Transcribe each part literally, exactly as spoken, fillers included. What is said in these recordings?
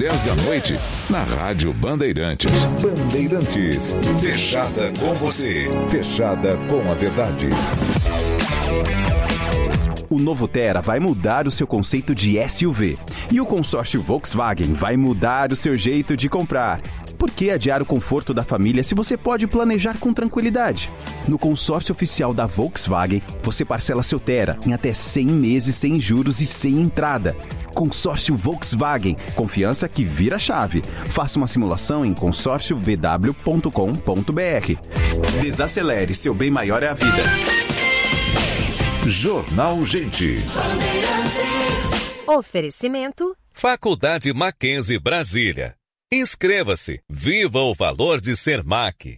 dez da noite, na Rádio Bandeirantes. Bandeirantes, fechada com você, fechada com a verdade. O novo Tera vai mudar o seu conceito de S U V. E o consórcio Volkswagen vai mudar o seu jeito de comprar. Por que adiar o conforto da família se você pode planejar com tranquilidade? No consórcio oficial da Volkswagen, você parcela seu Tera em até cem meses sem juros e sem entrada. Consórcio Volkswagen, confiança que vira chave. Faça uma simulação em consórcio v w ponto com ponto b r. Desacelere, seu bem maior é a vida. Jornal Gente. Oferecimento Faculdade Mackenzie Brasília. Inscreva-se. Viva o valor de ser Mac.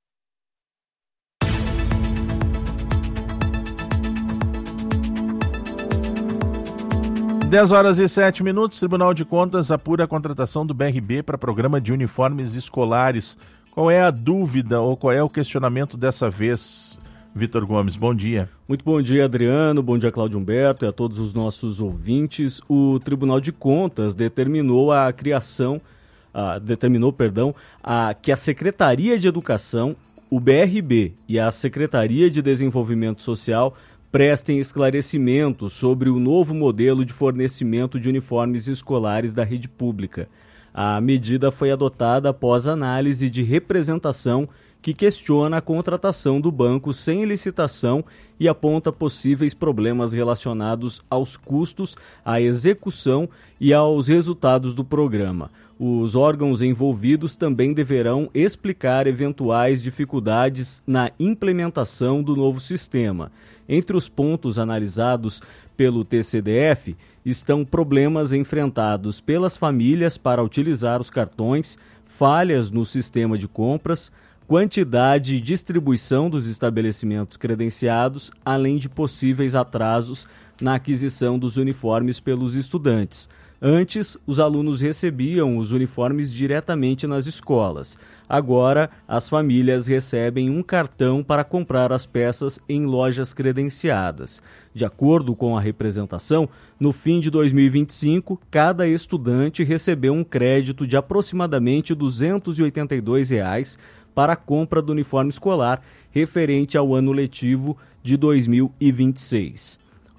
dez horas e sete minutos. Tribunal de Contas apura a contratação do B R B para programa de uniformes escolares. Qual é a dúvida ou qual é o questionamento dessa vez, Vitor Gomes? Bom dia. Muito bom dia, Adriano. Bom dia, Cláudio Humberto e a todos os nossos ouvintes. O Tribunal de Contas determinou a criação Uh, determinou, perdão, uh, que a Secretaria de Educação, o B R B e a Secretaria de Desenvolvimento Social prestem esclarecimentos sobre o novo modelo de fornecimento de uniformes escolares da rede pública. A medida foi adotada após análise de representação que questiona a contratação do banco sem licitação e aponta possíveis problemas relacionados aos custos, à execução e aos resultados do programa. Os órgãos envolvidos também deverão explicar eventuais dificuldades na implementação do novo sistema. Entre os pontos analisados pelo T C D F estão problemas enfrentados pelas famílias para utilizar os cartões, falhas no sistema de compras, quantidade e distribuição dos estabelecimentos credenciados, além de possíveis atrasos na aquisição dos uniformes pelos estudantes. Antes, os alunos recebiam os uniformes diretamente nas escolas. Agora, as famílias recebem um cartão para comprar as peças em lojas credenciadas. De acordo com a representação, no fim de dois mil e vinte e cinco, cada estudante recebeu um crédito de aproximadamente duzentos e oitenta e dois reais para a compra do uniforme escolar referente ao ano letivo de dois mil e vinte e seis.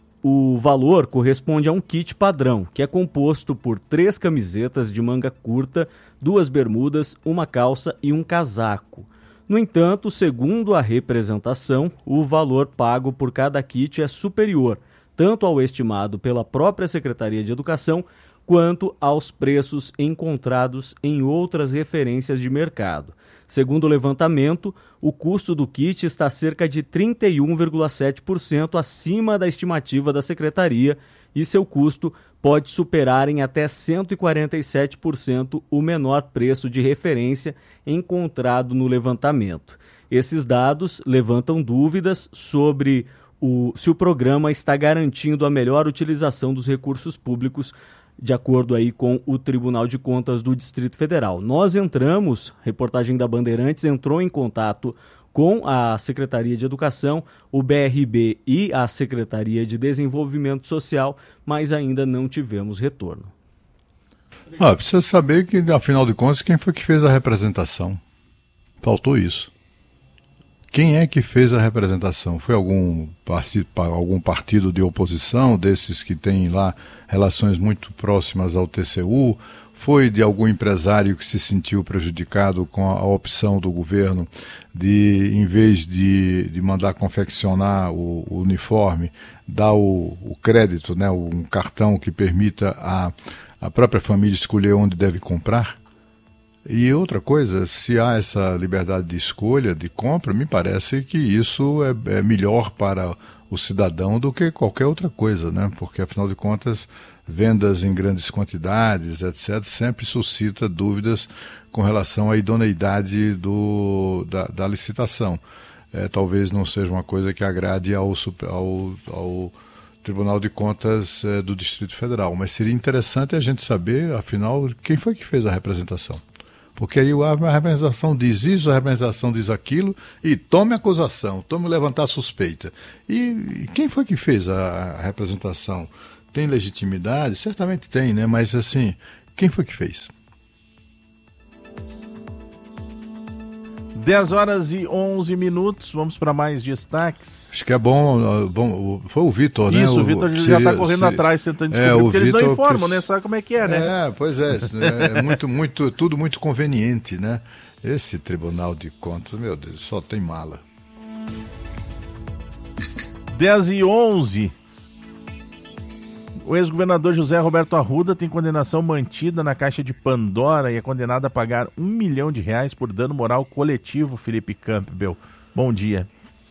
O valor corresponde a um kit padrão, que é composto por três camisetas de manga curta, duas bermudas, uma calça e um casaco. No entanto, segundo a representação, o valor pago por cada kit é superior, tanto ao estimado pela própria Secretaria de Educação, quanto aos preços encontrados em outras referências de mercado. Segundo o levantamento, o custo do kit está cerca de trinta e um vírgula sete por cento acima da estimativa da Secretaria e seu custo pode superar em até cento e quarenta e sete por cento o menor preço de referência encontrado no levantamento. Esses dados levantam dúvidas sobre o, se o programa está garantindo a melhor utilização dos recursos públicos, de acordo aí com o Tribunal de Contas do Distrito Federal. Nós entramos, reportagem da Bandeirantes entrou em contato com a Secretaria de Educação, o B R B e a Secretaria de Desenvolvimento Social, mas ainda não tivemos retorno. Ah, precisa saber que, afinal de contas, quem foi que fez a representação? Faltou isso. Quem é que fez a representação? Foi algum partido, algum partido de oposição, desses que tem lá relações muito próximas ao T C U? Foi de algum empresário que se sentiu prejudicado com a opção do governo de, em vez de, de mandar confeccionar o, o uniforme, dar o, o crédito, né, um cartão que permita a, a própria família escolher onde deve comprar? E outra coisa, se há essa liberdade de escolha, de compra, me parece que isso é, é melhor para o cidadão do que qualquer outra coisa, né? Porque, afinal de contas, vendas em grandes quantidades, etcétera, sempre suscita dúvidas com relação à idoneidade do, da, da licitação. É, talvez não seja uma coisa que agrade ao, ao, ao Tribunal de Contas é, do Distrito Federal, mas seria interessante a gente saber, afinal, quem foi que fez a representação. Porque aí a representação diz isso, a representação diz aquilo, e tome acusação, tome levantar suspeita. E, e quem foi que fez a, a representação? Tem legitimidade? Certamente tem, né? Mas assim, Quem foi que fez? dez horas e onze minutos, vamos para mais destaques. Acho que é bom, bom foi o Vitor, né? Isso, o Vitor já está correndo seria, atrás, tentando descobrir, é, porque Vitor, eles não informam, né? Sabe como é que é, né? É, pois é, é muito, muito, tudo muito conveniente, né? Esse Tribunal de Contas, meu Deus, só tem mala. dez e onze. O ex-governador José Roberto Arruda tem condenação mantida na Caixa de Pandora e é condenado a pagar um milhão de reais por dano moral coletivo, Felipe Campbell. Bom dia.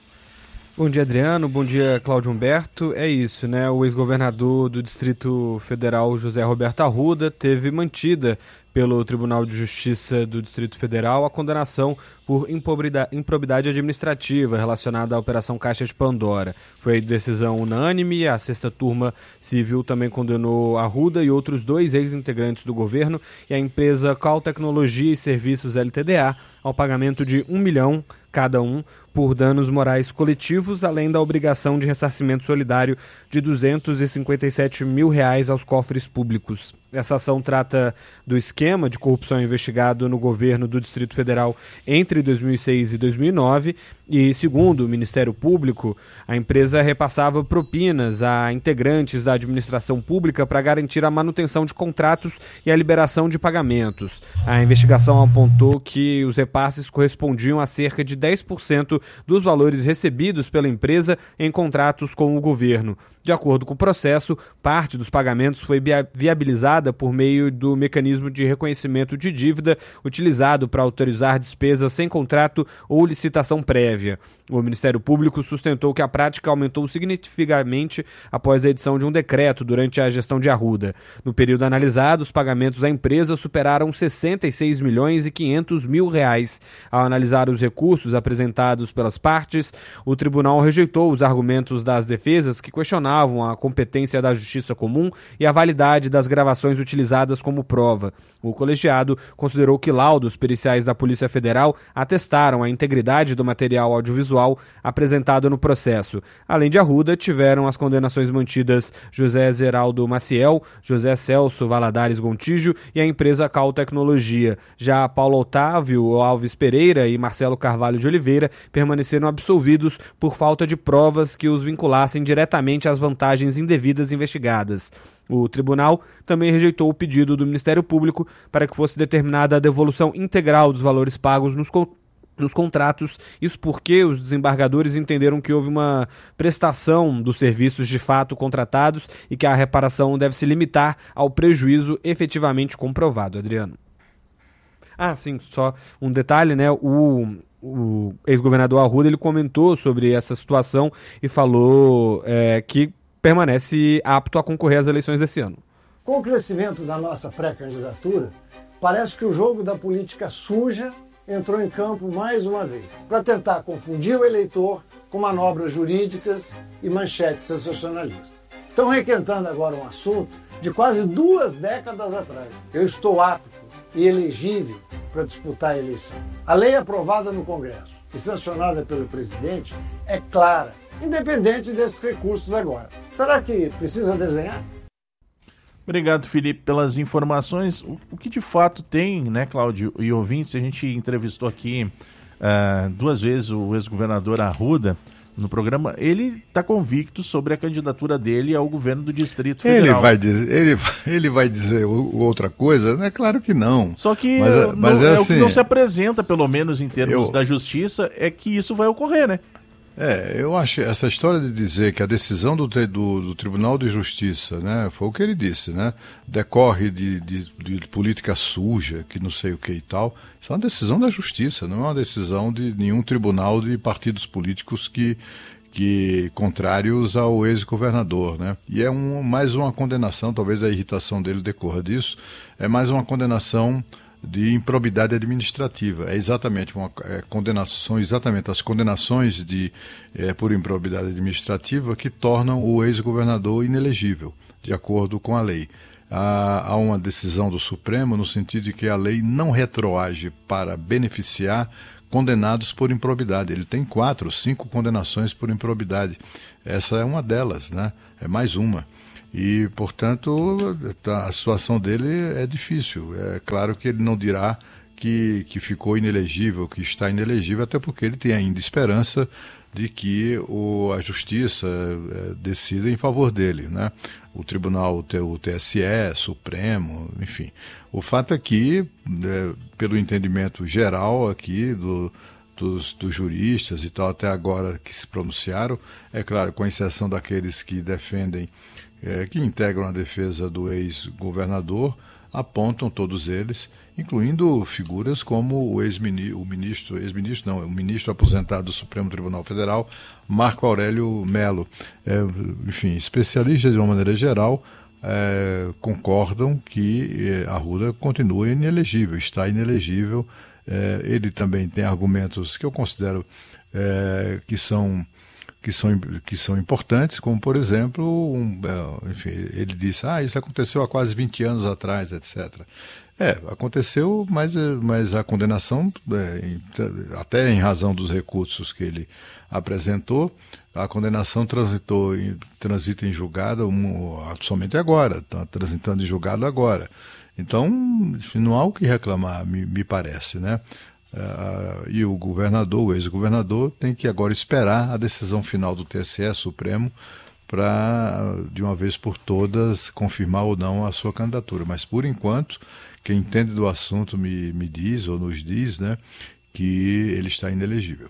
Bom dia, Adriano. Bom dia, Cláudio Humberto. É isso, né? O ex-governador do Distrito Federal, José Roberto Arruda, teve mantida pelo Tribunal de Justiça do Distrito Federal a condenação por improbidade administrativa relacionada à Operação Caixa de Pandora. Foi decisão unânime, a sexta turma civil também condenou Arruda e outros dois ex-integrantes do governo e a empresa Cal Tecnologia e Serviços L T D A ao pagamento de um milhão cada um por danos morais coletivos, além da obrigação de ressarcimento solidário de duzentos e cinquenta e sete mil reais aos cofres públicos. Essa ação trata do esquema de corrupção investigado no governo do Distrito Federal entre dois mil e seis e dois mil e nove e, segundo o Ministério Público, a empresa repassava propinas a integrantes da administração pública para garantir a manutenção de contratos e a liberação de pagamentos. A investigação apontou que os repasses correspondiam a cerca de dez por cento dos valores recebidos pela empresa em contratos com o governo. De acordo com o processo, parte dos pagamentos foi viabilizada por meio do mecanismo de reconhecimento de dívida utilizado para autorizar despesas sem contrato ou licitação prévia. O Ministério Público sustentou que a prática aumentou significativamente após a edição de um decreto durante a gestão de Arruda. No período analisado, os pagamentos à empresa superaram sessenta e seis milhões e quinhentos mil reais. Ao analisar os recursos apresentados pelas partes, o tribunal rejeitou os argumentos das defesas que questionavam a competência da Justiça Comum e a validade das gravações utilizadas como prova. O colegiado considerou que laudos periciais da Polícia Federal atestaram a integridade do material audiovisual apresentado no processo. Além de Arruda, tiveram as condenações mantidas José Zeraldo Maciel, José Celso Valadares Gontijo e a empresa Cal Tecnologia. Já Paulo Otávio Alves Pereira e Marcelo Carvalho de Oliveira permaneceram absolvidos por falta de provas que os vinculassem diretamente às vantagens indevidas investigadas. O tribunal também rejeitou o pedido do Ministério Público para que fosse determinada a devolução integral dos valores pagos nos con- nos contratos, isso porque os desembargadores entenderam que houve uma prestação dos serviços de fato contratados e que a reparação deve se limitar ao prejuízo efetivamente comprovado. Adriano. Ah, sim, só um detalhe, né? O... O ex-governador Arruda ele comentou sobre essa situação e falou é, que permanece apto a concorrer às eleições desse ano. Com o crescimento da nossa pré-candidatura, parece que o jogo da política suja entrou em campo mais uma vez, para tentar confundir o eleitor com manobras jurídicas e manchetes sensacionalistas. Estão requentando agora um assunto de quase duas décadas atrás. Eu estou apto e elegível para disputar a eleição. A lei aprovada no Congresso e sancionada pelo presidente é clara, independente desses recursos agora. Será que precisa desenhar? Obrigado, Felipe, pelas informações. O, o que de fato tem, né, Cláudio e ouvintes, a gente entrevistou aqui uh, duas vezes o ex-governador Arruda no programa, ele está convicto sobre a candidatura dele ao governo do Distrito Federal. Ele vai dizer, ele, ele vai dizer outra coisa? É claro que não. Só que mas, não, mas é, é assim, o que não se apresenta, pelo menos em termos eu, da justiça, é que isso vai ocorrer, né? É, eu acho essa história de dizer que a decisão do, do, do Tribunal de Justiça, né, foi o que ele disse, né, decorre de, de, de política suja, que não sei o que e tal, isso é uma decisão da Justiça, não é uma decisão de nenhum tribunal de partidos políticos que, que contrários ao ex-governador, né, e é um, mais uma condenação, talvez a irritação dele decorra disso, é mais uma condenação de improbidade administrativa. É exatamente uma é, condenação, exatamente as condenações de, é, por improbidade administrativa que tornam o ex-governador inelegível, de acordo com a lei. Há, há uma decisão do Supremo no sentido de que a lei não retroage para beneficiar condenados por improbidade. Ele tem quatro, cinco condenações por improbidade. Essa é uma delas, né? É mais uma. E, portanto, a situação dele é difícil. É claro que ele não dirá que, que ficou inelegível, que está inelegível, até porque ele tem ainda esperança de que o, a justiça é, decida em favor dele, né? O tribunal, o T S E, Supremo, enfim. O fato é que, é, pelo entendimento geral aqui do, dos, dos juristas e tal, até agora que se pronunciaram, é claro, com exceção daqueles que defendem, é, que integram a defesa do ex-governador, apontam todos eles, incluindo figuras como o ex-ministro, o ministro, ex-ministro não, o ministro aposentado do Supremo Tribunal Federal, Marco Aurélio Melo. É, enfim, especialistas de uma maneira geral é, concordam que é, Arruda continua inelegível, está inelegível. É, ele também tem argumentos que eu considero é, que são que são, que são importantes, como, por exemplo, um, enfim, ele disse, ah, isso aconteceu há quase vinte anos atrás, etcétera. É, aconteceu, mas, mas a condenação, é, até em razão dos recursos que ele apresentou, a condenação transitou, transita em julgado um, somente agora, está transitando em julgado agora. Então, enfim, não há o que reclamar, me, me parece, né? Uh, e o governador, o ex-governador, tem que agora esperar a decisão final do T S E Supremo para, de uma vez por todas, confirmar ou não a sua candidatura. Mas, por enquanto, quem entende do assunto me, me diz, ou nos diz, né, que ele está inelegível.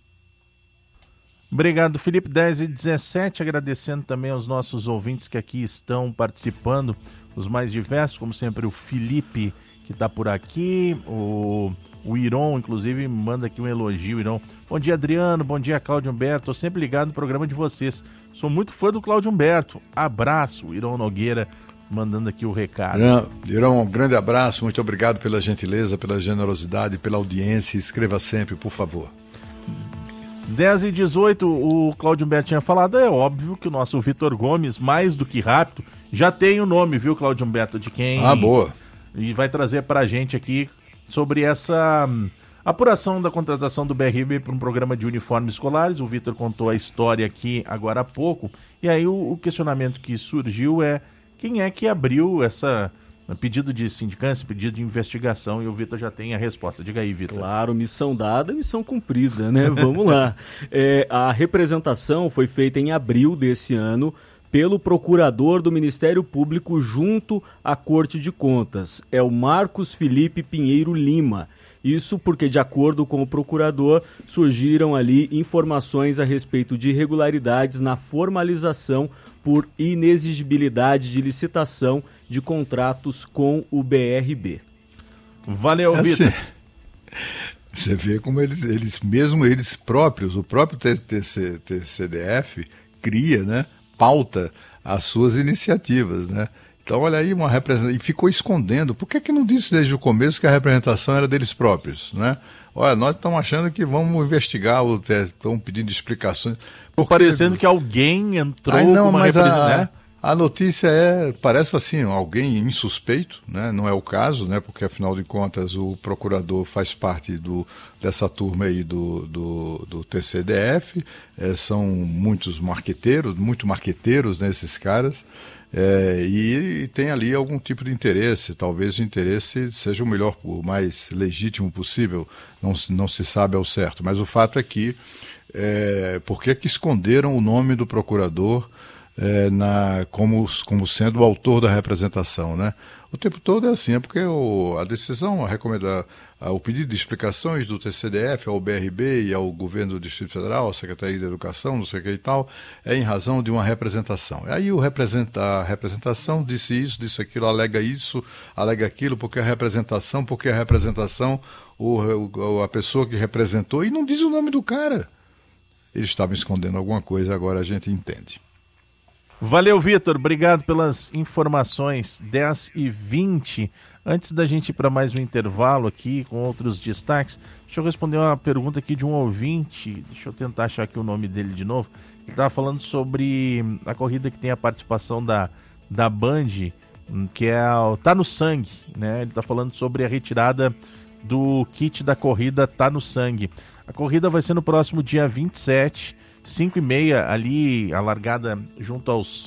Obrigado, Felipe. dez e dezessete, agradecendo também aos nossos ouvintes que aqui estão participando, os mais diversos, como sempre o Felipe, que está por aqui, o... O Iron, inclusive, manda aqui um elogio, Iron. Bom dia, Adriano. Bom dia, Cláudio Humberto. Estou sempre ligado no programa de vocês. Sou muito fã do Cláudio Humberto. Abraço, Iron Nogueira, mandando aqui o recado. Iron, um grande abraço. Muito obrigado pela gentileza, pela generosidade, pela audiência. Escreva sempre, por favor. dez e dezoito, o Cláudio Humberto tinha falado. É óbvio que o nosso Vitor Gomes, mais do que rápido, já tem o nome, viu, Cláudio Humberto, de quem... Ah, boa. E vai trazer pra gente aqui sobre essa hum, apuração da contratação do B R B para um programa de uniformes escolares. O Vitor contou a história aqui agora há pouco, e aí o, o questionamento que surgiu é quem é que abriu essa pedido de sindicância, pedido de investigação, e o Vitor já tem a resposta. Diga aí, Vitor. Claro, missão dada, missão cumprida, né? Vamos lá. É, a representação foi feita em abril desse ano pelo procurador do Ministério Público junto à Corte de Contas. É o Marcos Felipe Pinheiro Lima. Isso porque, de acordo com o procurador, surgiram ali informações a respeito de irregularidades na formalização por inexigibilidade de licitação de contratos com o B R B. Valeu, Vitor. Assim, você vê como eles, eles, mesmo eles próprios, o próprio T C D F cria, né? Pauta as suas iniciativas, né? Então, olha aí, uma representação, e ficou escondendo. Por que que não disse desde o começo que a representação era deles próprios, né? Olha, nós estamos achando que vamos investigar, estão pedindo explicações. Porque... parecendo que alguém entrou Ai, não, com uma mas representação, a, né? A notícia é, parece assim, alguém insuspeito, né? Não é o caso, né? Porque afinal de contas o procurador faz parte do, dessa turma aí do, do, do T C D F, é, são muitos marqueteiros, muito marqueteiros, né, esses caras, é, e, e tem ali algum tipo de interesse, talvez o interesse seja o melhor, o mais legítimo possível, não, não se sabe ao certo, mas o fato é que, é, por que que esconderam o nome do procurador É, na, como, como sendo o autor da representação, né? O tempo todo é assim, é porque o, a decisão, a recomenda, a, o pedido de explicações do T C D F ao B R B e ao governo do Distrito Federal, à Secretaria de Educação, não sei o que e tal, é em razão de uma representação. Aí o representa, a representação disse isso, disse aquilo, alega isso, alega aquilo, porque a representação, porque a representação, o, o, a pessoa que representou, e não diz o nome do cara. Eles estavam escondendo alguma coisa, agora a gente entende. Valeu, Vitor. Obrigado pelas informações. dez e vinte. Antes da gente ir para mais um intervalo aqui com outros destaques, deixa eu responder uma pergunta aqui de um ouvinte. Deixa eu tentar achar aqui o nome dele de novo. Ele estava falando sobre a corrida que tem a participação da, da Band, que é o Tá no Sangue, né? Ele está falando sobre a retirada do kit da corrida Tá no Sangue. A corrida vai ser no próximo dia vinte e sete, cinco e meia, ali a largada junto aos,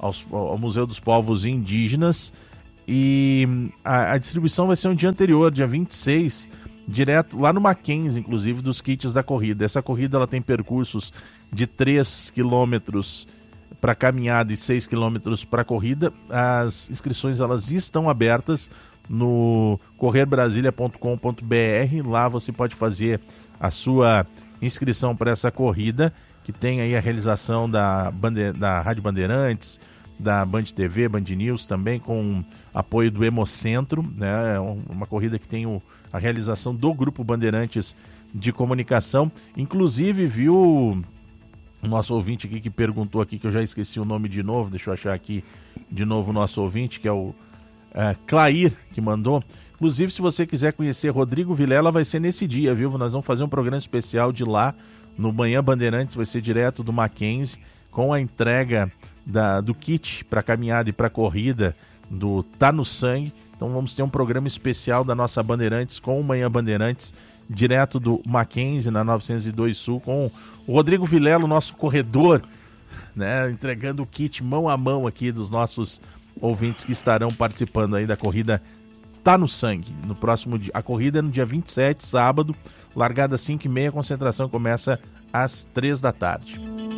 aos, ao Museu dos Povos Indígenas. E a, a distribuição vai ser no dia anterior, dia vinte e seis, direto lá no Mackenzie, inclusive, dos kits da corrida. Essa corrida ela tem percursos de três quilômetros para caminhada e seis quilômetros para corrida. As inscrições elas estão abertas no correr brasilia ponto com ponto b r. Lá você pode fazer a sua inscrição para essa corrida, que tem aí a realização da, Bande... da Rádio Bandeirantes, da Band T V, Band News, também com apoio do Hemocentro, né? Uma corrida que tem o... a realização do Grupo Bandeirantes de Comunicação. Inclusive, viu o nosso ouvinte aqui que perguntou aqui, que eu já esqueci o nome de novo, deixa eu achar aqui de novo o nosso ouvinte, que é o uh, Clair, que mandou. Inclusive, se você quiser conhecer Rodrigo Vilela, vai ser nesse dia, viu? Nós vamos fazer um programa especial de lá, no Manhã Bandeirantes, vai ser direto do Mackenzie, com a entrega da, do kit para caminhada e para corrida do Tá no Sangue. Então vamos ter um programa especial da nossa Bandeirantes com o Manhã Bandeirantes, direto do Mackenzie, na novecentos e dois Sul, com o Rodrigo Vilela, nosso corredor, né, entregando o kit mão a mão aqui dos nossos ouvintes que estarão participando aí da corrida Tá no Sangue. No próximo dia, a corrida é no dia vinte e sete, sábado, largada às cinco e meia, a concentração começa às três da tarde.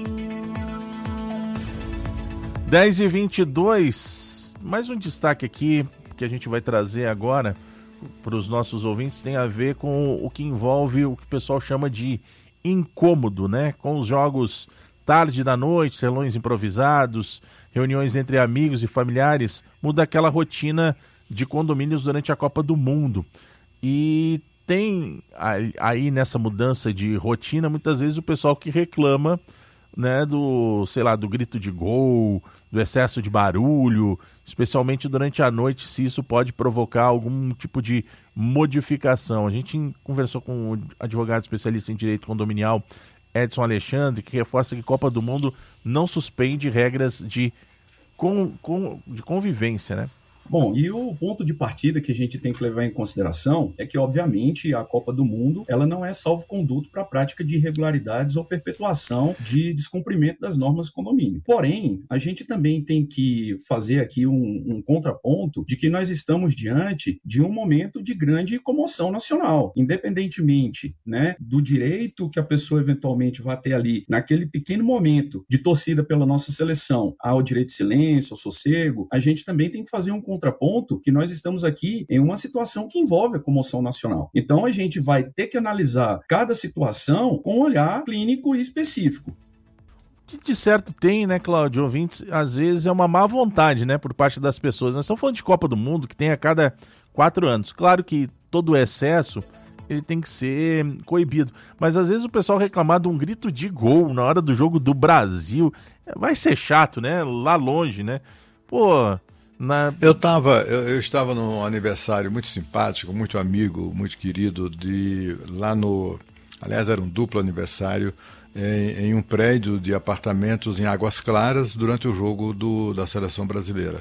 dez e vinte e dois, mais um destaque aqui que a gente vai trazer agora para os nossos ouvintes, tem a ver com o que envolve o que o pessoal chama de incômodo, né? Com os jogos tarde da noite, telões improvisados, reuniões entre amigos e familiares, muda aquela rotina de condomínios durante a Copa do Mundo. E tem aí nessa mudança de rotina, muitas vezes o pessoal que reclama, né, do, sei lá, do grito de gol, do excesso de barulho, especialmente durante a noite, se isso pode provocar algum tipo de modificação. A gente conversou com o advogado especialista em direito condominial, Edson Alexandre, que reforça que Copa do Mundo não suspende regras de, con, con, de convivência, né? Bom, e o ponto de partida que a gente tem que levar em consideração é que, obviamente, a Copa do Mundo ela não é salvo-conduto para a prática de irregularidades ou perpetuação de descumprimento das normas do condomínio. Porém, a gente também tem que fazer aqui um, um contraponto de que nós estamos diante de um momento de grande comoção nacional, independentemente, né, do direito que a pessoa eventualmente vai ter ali naquele pequeno momento de torcida pela nossa seleção ao direito de silêncio, ao sossego. A gente também tem que fazer um contraponto que nós estamos aqui em uma situação que envolve a comoção nacional. Então a gente vai ter que analisar cada situação com um olhar clínico e específico. O que de certo tem, né, Cláudio, ouvintes, às vezes é uma má vontade, né, por parte das pessoas. Nós estamos falando de Copa do Mundo, que tem a cada quatro anos. Claro que todo o excesso ele tem que ser coibido, mas às vezes o pessoal reclamar de um grito de gol na hora do jogo do Brasil vai ser chato, né, lá longe, né, pô... Na... Eu, tava, eu, eu estava num aniversário muito simpático, muito amigo, muito querido, de lá no... Aliás, era um duplo aniversário, em, em um prédio de apartamentos em Águas Claras, durante o jogo do, da Seleção Brasileira.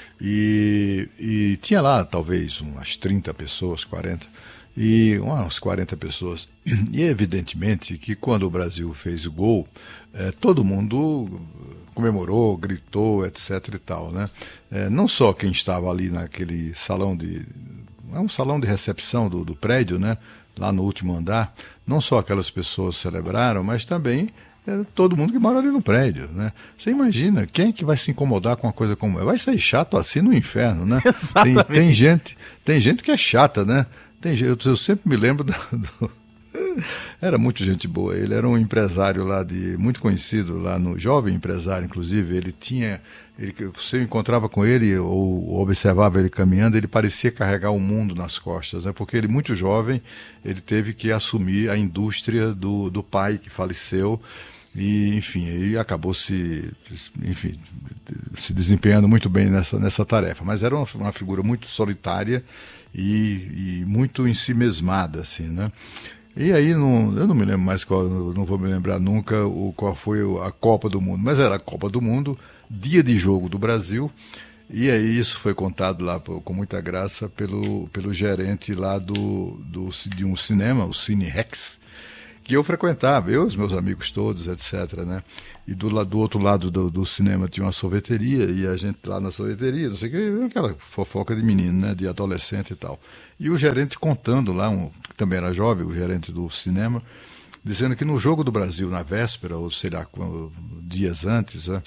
E, e tinha lá, talvez, umas trinta pessoas, quarenta, e umas quarenta pessoas. E evidentemente que quando o Brasil fez o gol, eh, todo mundo comemorou, gritou, etc e tal, né? Eh, não só quem estava ali naquele salão de... É um salão de recepção do, do prédio, né? Lá no último andar. Não só aquelas pessoas celebraram, mas também eh, todo mundo que mora ali no prédio, né? Você imagina, quem é que vai se incomodar com uma coisa como essa? Vai sair chato assim no inferno, né? Tem, tem, gente, tem gente que é chata, né? Tem, eu, eu sempre me lembro do, do... Era muito gente boa. Ele era um empresário lá, de muito conhecido lá no... Jovem empresário, inclusive. Ele tinha... Ele, você encontrava com ele ou observava ele caminhando, ele parecia carregar o mundo nas costas, né? Porque ele, muito jovem, ele teve que assumir a indústria do, do pai, que faleceu. E, enfim, ele acabou se, enfim, se desempenhando muito bem nessa, nessa tarefa. Mas era uma, uma figura muito solitária e, e muito ensimesmada, assim, né? E aí, não, eu não me lembro mais, qual, não vou me lembrar nunca o, qual foi a Copa do Mundo, mas era a Copa do Mundo, dia de jogo do Brasil, e aí isso foi contado lá com muita graça pelo, pelo gerente lá do, do, de um cinema, o Cine Rex, que eu frequentava, eu e os meus amigos todos, etcétera, né? E do, do outro lado do, do cinema tinha uma sorveteria, e a gente lá na sorveteria, não sei o que, aquela fofoca de menino, né? De adolescente e tal. E o gerente contando lá, um, que também era jovem, o gerente do cinema, dizendo que no Jogo do Brasil, na véspera, ou sei lá, dias antes, né?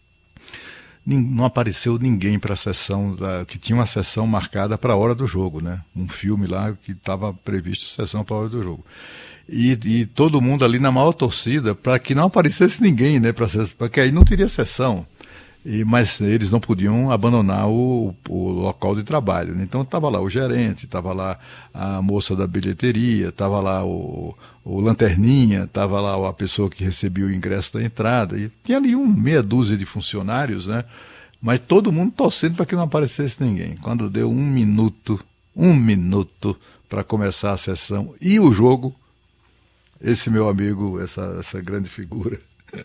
Não apareceu ninguém para a sessão, da, que tinha uma sessão marcada para a hora do jogo, né? Um filme lá que estava previsto sessão para a hora do jogo. E, e todo mundo ali na maior torcida para que não aparecesse ninguém, né? Porque aí não teria sessão. E, mas eles não podiam abandonar o, o local de trabalho, né? Então estava lá o gerente, estava lá a moça da bilheteria, estava lá o, o lanterninha, estava lá a pessoa que recebia o ingresso da entrada, e tinha ali um meia dúzia de funcionários, né? Mas todo mundo torcendo para que não aparecesse ninguém. Quando deu um minuto, um minuto para começar a sessão e o jogo, esse meu amigo, essa, essa grande figura,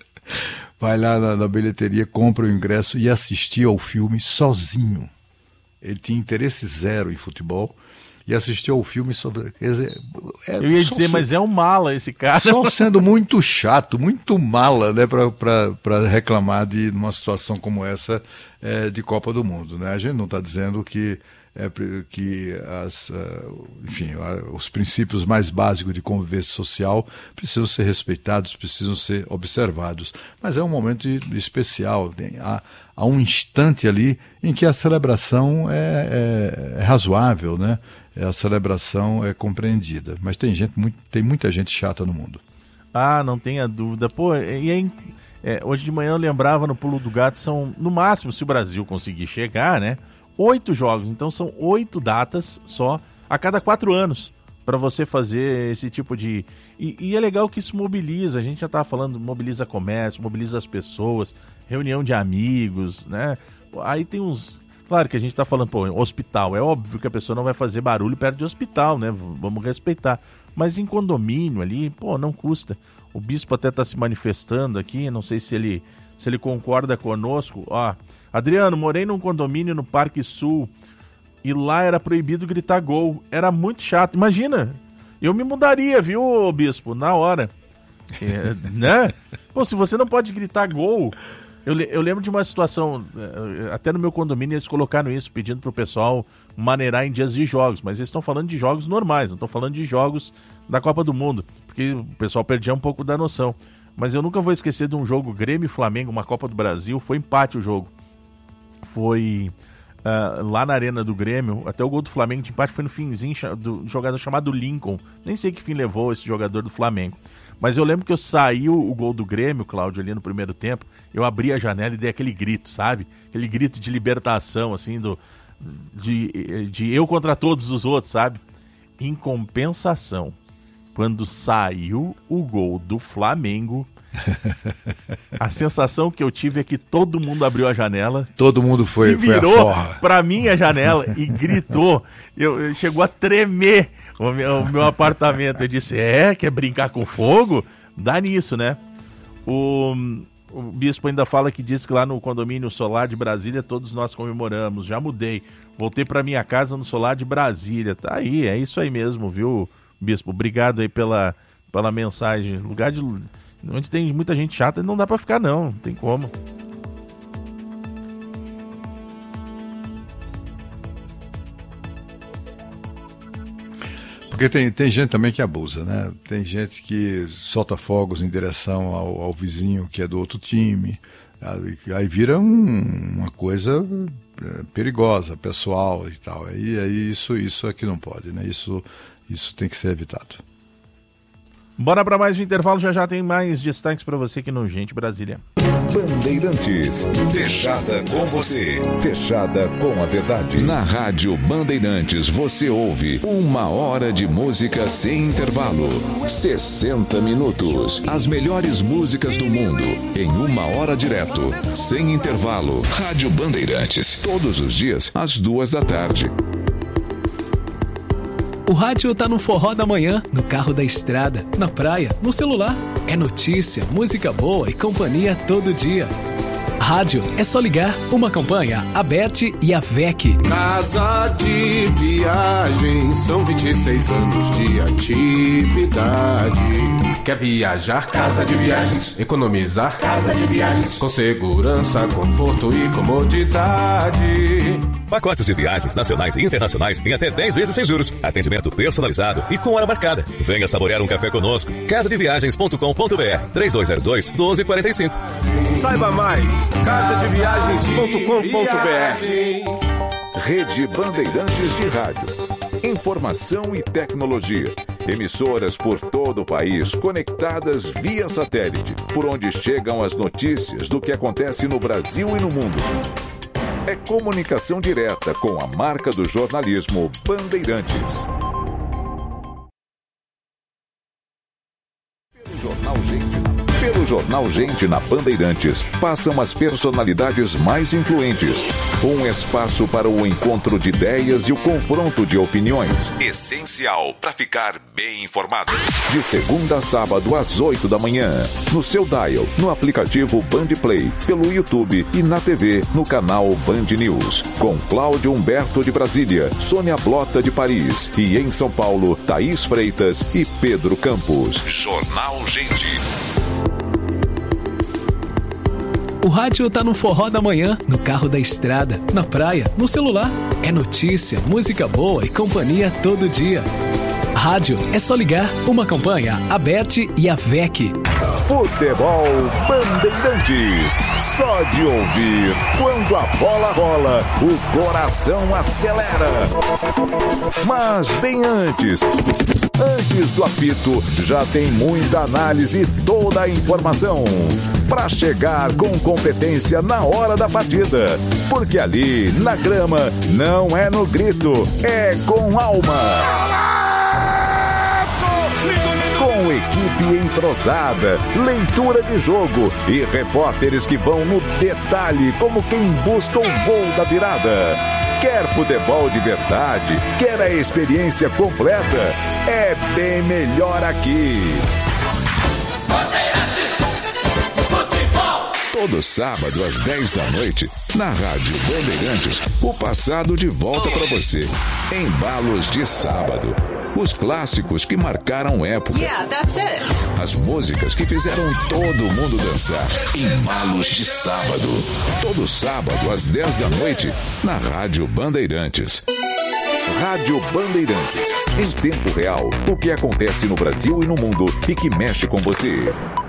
vai lá na, na bilheteria, compra o ingresso e assistia ao filme sozinho. Ele tinha interesse zero em futebol e assistiu ao filme sobre... Quer dizer, é, eu ia dizer, sendo, mas é um mala esse cara. Só sendo muito chato, muito mala, né, para reclamar de uma situação como essa é, de Copa do Mundo, né? A gente não está dizendo que, é, que as, uh, enfim, uh, os princípios mais básicos de convivência social precisam ser respeitados, precisam ser observados. Mas é um momento especial, tem, há, há um instante ali em que a celebração é, é, é razoável, né? A celebração é compreendida. Mas tem gente, muito, tem muita gente chata no mundo. Ah, não tenha dúvida. Pô, e aí, é, hoje de manhã eu lembrava no Pulo do Gato, são, no máximo, se o Brasil conseguir chegar, né? Oito jogos. Então são oito datas só a cada quatro anos para você fazer esse tipo de... E, e é legal que isso mobiliza, a gente já estava falando, mobiliza comércio, mobiliza as pessoas, reunião de amigos, né? Aí tem uns... Claro que a gente está falando, pô, hospital, é óbvio que a pessoa não vai fazer barulho perto de hospital, né? Vamos respeitar. Mas em condomínio ali, pô, não custa. O bispo até está se manifestando aqui, não sei se ele, se ele concorda conosco. Ó, Adriano, morei num condomínio no Parque Sul e lá era proibido gritar gol. Era muito chato. Imagina, eu me mudaria, viu, bispo, na hora. É, né? Pô, se você não pode gritar gol... Eu, eu lembro de uma situação, até no meu condomínio eles colocaram isso, pedindo pro pessoal maneirar em dias de jogos, mas eles estão falando de jogos normais, não estão falando de jogos da Copa do Mundo, porque o pessoal perdia um pouco da noção. Mas eu nunca vou esquecer de um jogo Grêmio e Flamengo, uma Copa do Brasil, foi empate o jogo. Foi uh, lá na arena do Grêmio, até o gol do Flamengo de empate foi no finzinho do jogador chamado Lincoln, nem sei que fim levou esse jogador do Flamengo. Mas eu lembro que eu saí o gol do Grêmio, Cláudio, ali no primeiro tempo, eu abri a janela e dei aquele grito, sabe? Aquele grito de libertação, assim, do, de, de eu contra todos os outros, sabe? Em compensação, quando saiu o gol do Flamengo, a sensação que eu tive é que todo mundo abriu a janela. Todo mundo foi, se virou pra minha janela e gritou. Eu, eu chegou a tremer o meu, o meu apartamento. Eu disse, é, quer brincar com fogo? Dá nisso, né? O, o bispo ainda fala que diz que lá no condomínio Solar de Brasília todos nós comemoramos. Já mudei, voltei pra minha casa no Solar de Brasília. Tá aí, é isso aí mesmo, viu, bispo? Obrigado aí pela, pela mensagem. Lugar de... onde tem muita gente chata, não dá pra ficar não, não tem como. Porque tem, tem gente também que abusa, né? Tem gente que solta fogos em direção ao, ao vizinho que é do outro time, aí, aí vira um, uma coisa é, perigosa, pessoal e tal. Aí, aí isso, isso aqui não pode, né? Isso, isso tem que ser evitado. Bora para mais um intervalo, já já tem mais destaques para você aqui no Gente Brasília. Bandeirantes, fechada com você, fechada com a verdade. Na Rádio Bandeirantes você ouve uma hora de música sem intervalo, sessenta minutos, as melhores músicas do mundo em uma hora direto, sem intervalo. Rádio Bandeirantes, todos os dias às duas da tarde. O rádio tá no forró da manhã, no carro da estrada, na praia, no celular. É notícia, música boa e companhia todo dia. Rádio é só ligar, uma campanha, a Bert e a V E C. Casa de Viagens, são vinte e seis anos de atividade. Quer viajar? Casa de Viagens. Economizar? Casa de Viagens. Com segurança, conforto e comodidade. Pacotes de viagens nacionais e internacionais em até dez vezes sem juros. Atendimento personalizado e com hora marcada. Venha saborear um café conosco. casa de viagens ponto com ponto b r três dois zero dois, um dois quatro cinco. Saiba mais, casa de viagens ponto com ponto b r. Rede Bandeirantes de Rádio. Informação e tecnologia. Emissoras por todo o país conectadas via satélite, por onde chegam as notícias do que acontece no Brasil e no mundo. É comunicação direta com a marca do jornalismo Bandeirantes. Pelo Jornal Gente, pelo Jornal Gente na Bandeirantes, passam as personalidades mais influentes. Um espaço para o encontro de ideias e o confronto de opiniões. Essencial para ficar bem informado. De segunda a sábado às oito da manhã. No seu dial, no aplicativo Bandplay, pelo YouTube e na T V, no canal Band News. Com Cláudio Humberto de Brasília, Sônia Blota de Paris e em São Paulo, Thaís Freitas e Pedro Campos. Jornal Gente. O rádio tá no forró da manhã, no carro da estrada, na praia, no celular. É notícia, música boa e companhia todo dia. Rádio é só ligar, uma campanha, a Bert e a V E C. Futebol Bandeirantes. Só de ouvir, quando a bola rola, o coração acelera. Mas bem antes, antes do apito, já tem muita análise e toda a informação para chegar com competência na hora da partida. Porque ali, na grama, não é no grito, é com alma. Com equipe entrosada, leitura de jogo e repórteres que vão no detalhe como quem busca o gol da virada. Quer futebol de verdade? Quer a experiência completa? É bem melhor aqui. Todo sábado às dez da noite, na Rádio Bandeirantes, o passado de volta para você. Embalos de sábado. Os clássicos que marcaram época. Yeah, that's it. As músicas que fizeram todo mundo dançar. Embalos de sábado. Todo sábado às dez da noite, na Rádio Bandeirantes. Rádio Bandeirantes. Em tempo real, o que acontece no Brasil e no mundo e que mexe com você.